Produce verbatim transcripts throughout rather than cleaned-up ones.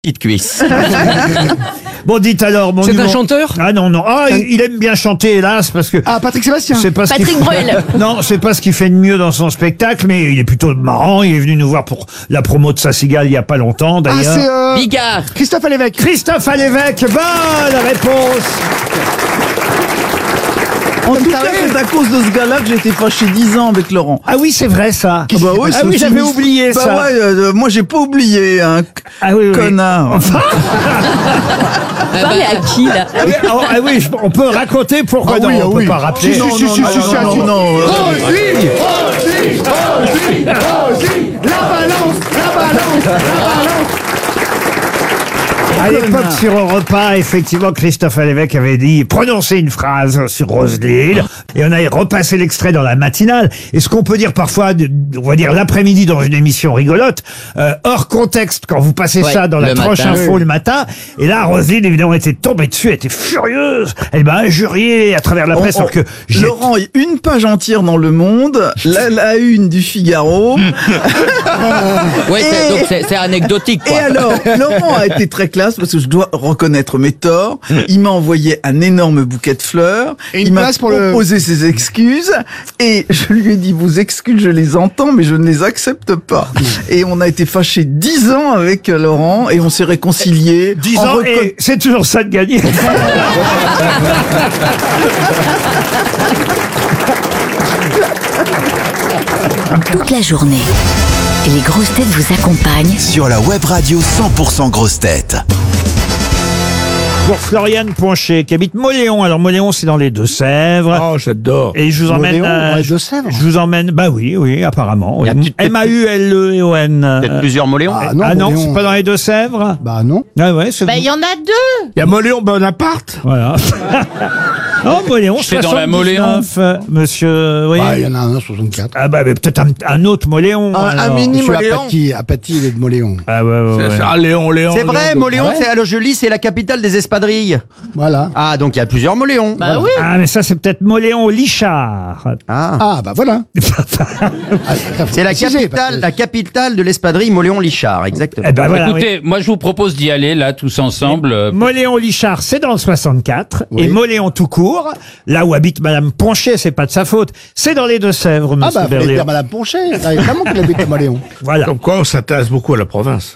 petite cuisse. Bon, dites alors, mon C'est humour- un chanteur? Ah non, non. Ah, il, il aime bien chanter, hélas, parce que... Ah, Patrick Sébastien. C'est pas ce qu'il Patrick fait- Bruel. Non, c'est pas ce qu'il fait de mieux dans son spectacle, mais il est plutôt marrant. Il est venu nous voir pour la promo de sa cigale il y a pas longtemps, Ah, d'ailleurs. c'est euh, Bigard. Christophe Alévèque. Christophe Alévèque, bonne réponse. En tout cas, c'est à cause de ce gars-là que j'ai été fâché dix ans avec Laurent. Ah oui, c'est vrai, ça. Ah bah ouais, Ah c'est oui, aussi j'avais une- oublié bah ça. ouais, euh, moi j'ai pas oublié, hein, Ah oui, oui. connard. Parlez à qui, là? Ah oui, ah, ah oui, je- on peut raconter pourquoi Ah non, oui, ah on peut oui. pas rappeler. Si, si, si, si, si, si, non, si. non, euh, Rosie, Rosie, Rosie, Rosie, la balance, la balance, la balance. À l'époque, Connard. sur Europe un, effectivement, Christophe Alévèque avait dit, prononcé une phrase sur Roselyne, et on a repassé l'extrait dans la matinale. Et ce qu'on peut dire parfois, de- on va dire l'après-midi dans une émission rigolote, euh, hors contexte, quand vous passez Ouais, ça dans la le tranche matin. info le matin, et là, Roselyne, évidemment, était tombée dessus, elle était furieuse, elle m'a injurié à travers la presse, on- alors que j'ai- Laurent, une page entière dans Le Monde, la, la une du Figaro. Ouais, c'est- Et- donc c'est c'est anecdotique, quoi. Et alors, Laurent a été très classe parce que je dois reconnaître mes torts. Il m'a envoyé un énorme bouquet de fleurs. Et une il m'a place pour le- proposé ses excuses. Et je lui ai dit, vos excuses, je les entends, mais je ne les accepte pas. Et on a été fâchés dix ans avec Laurent et on s'est réconciliés. dix en ans, recon- et c'est toujours ça de gagner. Toute la journée, les grosses têtes vous accompagnent Sur la web radio cent pour cent grosses têtes. Pour Floriane Poncher, qui habite Moléon. Alors, Moléon, c'est dans les Deux-Sèvres. Oh, j'adore. Et je vous emmène... Moléon, euh, dans les je- Deux-Sèvres. Je vous emmène... Bah oui, oui, apparemment. Il y a oui. peut-être- M A U L E E O N. Peut-être Euh, plusieurs moléons. Ah non, ah non, Moléon. c'est pas dans les Deux-Sèvres. Bah non. Ah ouais, c'est... Bah, il y en a deux. Il y a Moléon Bonaparte. Voilà. Non, Moléon, C'est dans la soixante-dix-neuf, euh, monsieur... Oui. Bah, il y en a un à soixante-quatre. Ah bah, mais peut-être un, un autre Moléon. alors. Monsieur Apathy, Apathy, il est de Moléon. Ah ouais, ouais, ouais. Ah, Léon, Léon. C'est vrai, Léon. Moléon, Ah ouais c'est à Logely, c'est la capitale des espadrilles. Voilà. Ah, donc il y a plusieurs Moléons. Bah oui. Ah, mais ça, c'est peut-être Moléon-Lichard. Ah. Ah, bah voilà. C'est la capitale, la capitale de l'espadrille Moléon-Lichard, exactement. Eh ben voilà, oui. Écoutez, moi je vous propose d'y aller là tous ensemble. euh, Moléon-Lichard, c'est dans le soixante-quatre. Oui. Et Moléon tout court, là où habite Madame Poncher, c'est pas de sa faute, c'est dans les Deux-Sèvres, Ah monsieur bah, fallait Berléand. dire Madame Poncher. Ah, évidemment qu'il habite à Moléon. Voilà. Comme quoi, on s'intéresse beaucoup à la province.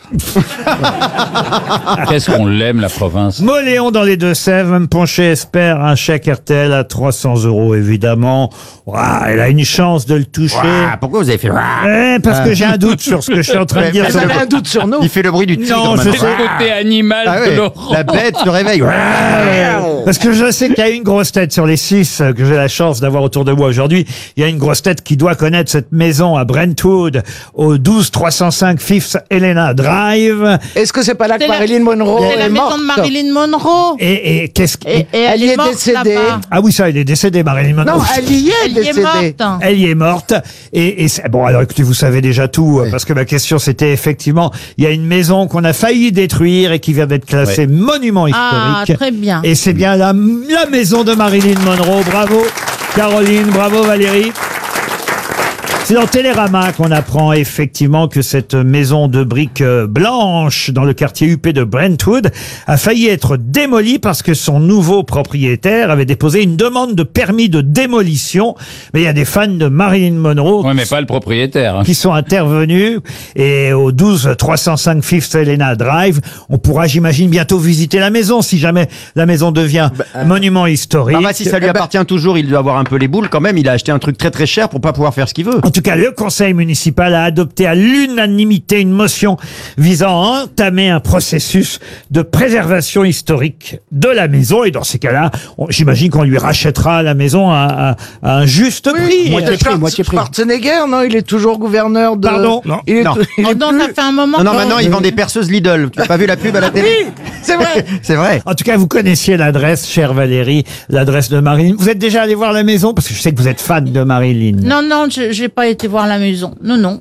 Qu'est-ce qu'on l'aime la province. Moléon dans les Deux-Sèvres, Mme Poncher espère un chèque R T L à trois cents euros, évidemment. Ouah, elle a une chance de le toucher. Ah, pourquoi vous avez fait... Eh, parce que j'ai un doute sur ce que je suis en train de dire. Vous sur le- avez un doute sur nous. Il fait le bruit du tigre. Non, je maintenant. sais. Le côté animal Ah de ouais, Laurent. la bête se réveille. Parce que je sais qu'il y a une grosse tête sur les six euh, que j'ai la chance d'avoir autour de moi aujourd'hui. Il y a une grosse tête qui doit connaître cette maison à Brentwood, au douze trois cent cinq Fifth Helena Drive. Est-ce que c'est pas là que C'est la- Marilyn Monroe C'est la est maison morte? de Marilyn Monroe. Et, et qu'est-ce qui... Et, et elle, Elle y est est morte décédée. là-bas. Ah oui, ça, elle est décédée, Marilyn Monroe. Non, elle y est Elle y est décédée. morte. Elle y est morte. Et, et c'est- bon, alors écoutez, vous savez déjà tout, euh, parce que ma question c'était effectivement, il y a une maison qu'on a failli détruire et qui vient d'être classée monument Ah, historique. très bien. Et c'est bien la, la maison de Marilyn Monroe. Bravo Caroline, bravo Valérie. C'est dans Télérama qu'on apprend effectivement que cette maison de briques euh, blanches dans le quartier huppé de Brentwood a failli être démolie parce que son nouveau propriétaire avait déposé une demande de permis de démolition. Mais il y a des fans de Marilyn Monroe Ouais, mais pas le propriétaire. hein. qui sont intervenus et au douze trois cent cinq Fifth Helena Drive, on pourra, j'imagine, bientôt visiter la maison si jamais la maison devient monument historique. Ah bah, si ça lui appartient toujours, il doit avoir un peu les boules quand même. Il a acheté un truc très très cher pour pas pouvoir faire ce qu'il veut. En tout cas, le conseil municipal a adopté à l'unanimité une motion visant à entamer un processus de préservation historique de la maison. Et dans ces cas-là, on- j'imagine qu'on lui rachètera la maison à, à- à un juste prix. Moitié prix, moitié prix. Schwarzenegger, non, il est toujours gouverneur de... Pardon Non. Il est, Non. il est Oh non, plus- ça fait un moment. Non, non, que- maintenant il vend des perceuses Lidl. Tu n'as pas vu la pub à la télé? C'est vrai. C'est vrai. En tout cas, vous connaissiez l'adresse, chère Valérie, l'adresse de Marilyn. Vous êtes déjà allé voir la maison? Parce que je sais que vous êtes fan de Marilyn. Non, non, je j'ai pas été voir la maison. Non, non.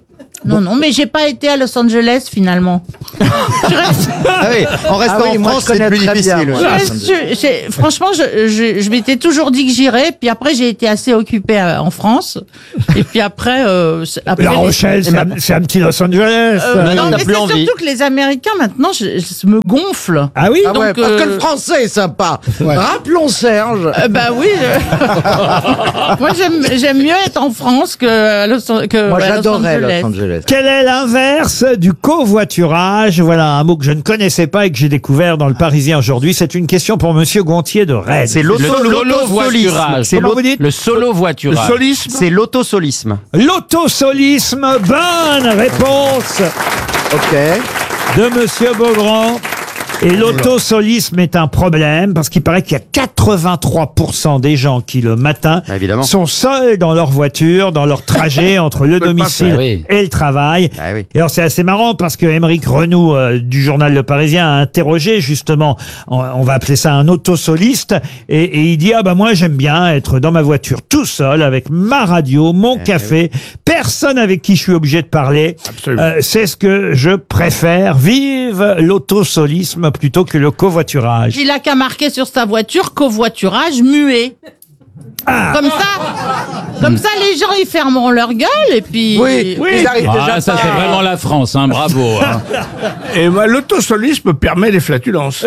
Non, non, mais j'ai pas été à Los Angeles finalement. Je reste- Ah oui, en restant Ah oui, en moi, France, je c'est connais plus très bien, difficile. moi. je reste- je- j'ai- franchement, je, je, je m'étais toujours dit que j'irais, puis après j'ai été assez occupée euh, en France, et puis après, euh, c'est- après La les- Rochelle, c'est un, c'est un petit Los Angeles. Euh, Maintenant, non, t'as mais plus c'est envie. surtout que les Américains maintenant, je, je me gonflent. Ah oui Ah ouais, Donc, parce que euh, le français est sympa. Rappelons Serge. Euh, bah oui. je- Moi j'aime j'aime mieux être en France que à Los, que Moi, à Los j'adorais Angeles. Los Angeles. Quel est l'inverse du covoiturage? Voilà un mot que je ne connaissais pas et que j'ai découvert dans le Parisien aujourd'hui. C'est une question pour Monsieur Gontier de Rennes. C'est Le l'auto- solo l'autosolisme. voiturage. C'est Comment l'auto- vous dites? Le solo Le voiturage. solisme. c'est l'autosolisme. L'autosolisme. Bonne réponse Ok. de Monsieur Beaugrand. Et l'autosolisme est un problème parce qu'il paraît qu'il y a quatre-vingt-trois pour cent des gens qui le matin Ah, évidemment. sont seuls dans leur voiture, dans leur trajet entre le peuvent pas domicile faire. Oui. et le travail. Ah oui. Et alors c'est assez marrant parce que Émeric Renoux euh, du journal Le Parisien a interrogé justement, on, on va appeler ça un autosoliste, et, et il dit ah bah moi j'aime bien être dans ma voiture tout seul avec ma radio, mon café, personne avec qui je suis obligé de parler. Absolument. Euh, c'est ce que je préfère. Vive l'autosolisme plutôt que le covoiturage. Il a qu'à marquer sur sa voiture covoiturage muet. Ah. Comme ça, comme ça, les gens ils fermeront leur gueule et puis. Oui, Oui. ils arrivent déjà Ah, ça pas. c'est vraiment la France, hein, bravo. Hein. Et moi, l'autosolisme permet les flatulences. Ouais.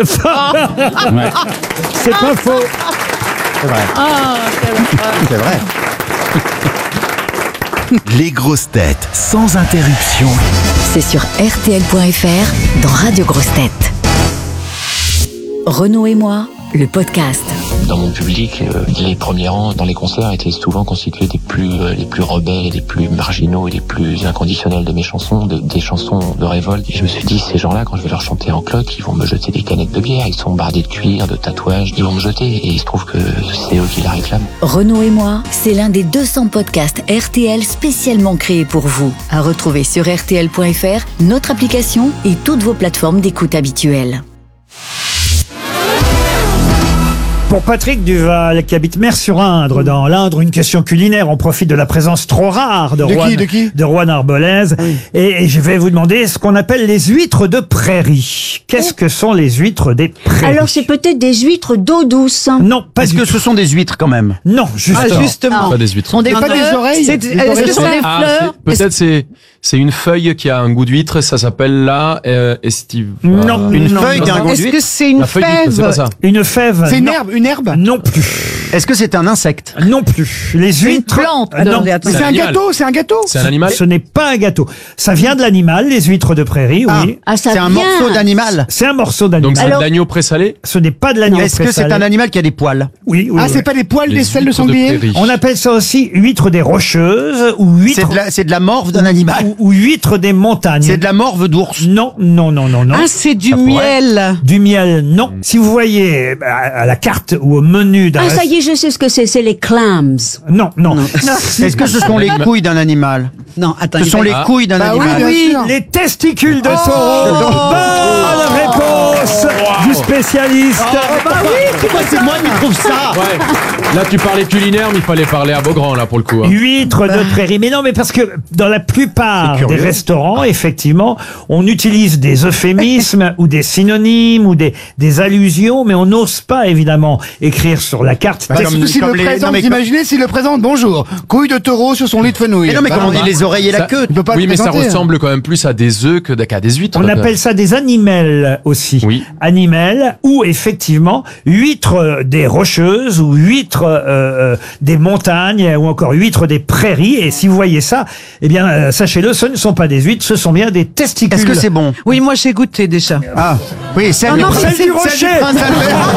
C'est pas faux. Ah, C'est vrai. Les grosses têtes sans interruption. C'est sur R T L point F R dans Radio Grosses Têtes. Renaud et moi, le podcast. Dans mon public, euh, les premiers rangs dans les concerts étaient souvent constitués des plus euh, les plus rebelles et les plus marginaux et les plus inconditionnels de mes chansons, de- des chansons de révolte. Et je me suis dit, ces gens-là, quand je vais leur chanter en cloque, ils vont me jeter des canettes de bière, ils sont bardés de cuir, de tatouages, ils vont me jeter, et il se trouve que c'est eux qui la réclament. Renaud et moi, c'est l'un des deux cents podcasts R T L spécialement créés pour vous. À retrouver sur R T L point F R, notre application et toutes vos plateformes d'écoute habituelles. Pour Patrick Duval, qui habite Mer-sur-Indre, dans l'Indre, une question culinaire. On profite de la présence trop rare de, De qui, Rouen, de qui de Rouen Arbolèse. Et, et je vais vous demander ce qu'on appelle les huîtres de prairie. Qu'est-ce que sont les huîtres des prairies? Alors c'est peut-être des huîtres d'eau douce. Non, pas Est-ce du que tout. ce sont des huîtres quand même? Non, justement. Ah, justement. Pas des huîtres. sont des C'est pas des fleurs. oreilles C'est- des est-ce que oreilles c'est de des Ah, fleurs? c'est- peut-être c'est c'est une feuille qui a un goût d'huître, ça s'appelle la euh, estive. Non, Une non, feuille non. qui a un goût Est-ce d'huître? que c'est une La feuille d'huître, c'est pas fève? ça. Une fève. C'est une non. herbe, une herbe Non plus. Est-ce que c'est un insecte? Non plus. Les C'est une huîtres. plante. Ah, non. Attendez, attendez. C'est un animal. gâteau, c'est un gâteau C'est un animal. Ce n'est pas un gâteau. Ça vient de l'animal, les huîtres de prairie, oui. Ah, ça C'est un vient. morceau d'animal. C'est un morceau d'animal. Donc c'est de Alors- l'agneau présalé. Ce n'est pas de l'agneau Est-ce que c'est présalé. un animal qui a des poils? Oui, oui. Ah, oui. c'est pas les poils des Les selles de huîtres sanglier prairie. On appelle ça aussi huître des rocheuses ou huître C'est de la, c'est de la morve d'un animal. ou, ou huître des montagnes. C'est de la morve d'ours. Non, non, non, non, non. Ah, c'est du Ça pourrait. miel. Du miel, non. Si vous voyez bah, à la carte ou au menu d'un Ah, ça rest- y est, je sais ce que c'est, c'est les clams. Non, non. Est-ce que ce sont les couilles d'un animal? Non, attends. Ce sont les Ah. couilles d'un Bah oui, animal. bien sûr. Les testicules de taureau. Bonne réponse du spécialiste. bah oui, pourquoi c'est moi qui trouve ça? Ouais. Là tu parlais culinaire, mais il fallait parler à Beaugrand là pour le coup. hein. Huîtres de prairie. Mais non, mais parce que dans la plupart C'est des curieux. restaurants, effectivement, on utilise des euphémismes ou des synonymes ou des, des allusions, mais on n'ose pas, évidemment, écrire sur la carte. Bah, Parce comme- que s'il comme le les- présente, non, mais vous imaginez s'il le présente, bonjour, couille de taureau sur son lit de fenouil. Mais non, mais Bah, comme on dit les oreilles et la Ça- queue. il peut pas Oui, le mais ça présenter. ressemble quand même plus à des œufs que qu'à des huîtres. On donc, appelle ça des animels aussi. Oui. Animels ou effectivement huîtres euh, des rocheuses ou huîtres euh, euh, des montagnes ou encore huîtres des prairies. Et si vous voyez ça, eh bien euh, sachez-le, ce ne sont pas des huîtres, ce sont bien des testicules. Est-ce que c'est bon? Oui, moi j'ai goûté déjà. Ah, oui, celle Ah du non, prince- mais Celle du c'est- rocher. celle du prince Albert.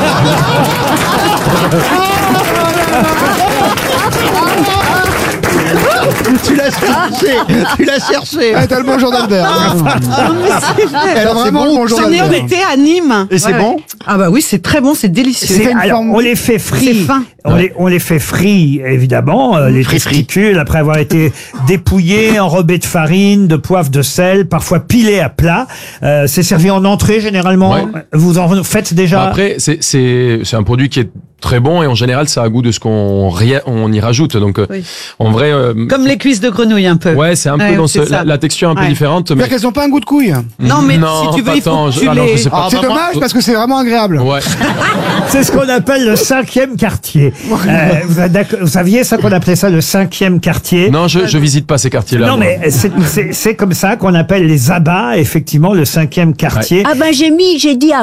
Tu l'as cherché, tu l'as cherché. Ah, t'as le bonjour d'Albert. Elle a vraiment le bonjour J'en ai d'Albert. été à Nîmes. Et c'est Ouais. bon? Ah bah oui, c'est très bon, c'est délicieux. C'est- une alors, forme- on les fait frits. C'est fin. On, les, on les fait frits, évidemment, euh, les Frit, frit. testicules, après avoir été dépouillés, enrobés de farine, de poivre, de sel, parfois pilés à plat. Euh, c'est servi en entrée, généralement. Ouais. Vous en faites déjà? Après, c'est c'est c'est un produit qui est très bon et en général ça a goût de ce qu'on ri- on y rajoute. Donc euh, Oui. en vrai, euh, Comme les cuisses de grenouille un peu. ouais, c'est un peu Ouais, dans c'est ce, ça. la, la texture un peu Ouais. différente. C'est-à-dire Mais qu'elles ont pas un goût de couille. Non, mais non, si tu veux, pas il faut tant. que Je- tu ah non, les... je sais pas. C'est dommage parce que c'est vraiment agréable. Ouais. C'est ce qu'on appelle le cinquième quartier. Euh, vous, êtes d'accord- vous saviez ça qu'on appelait ça le cinquième quartier? Non, je, je visite pas ces quartiers-là. Non, moi. mais c'est- c'est c'est comme ça qu'on appelle les abats, effectivement, le cinquième quartier. Ah ben j'ai mis, j'ai dit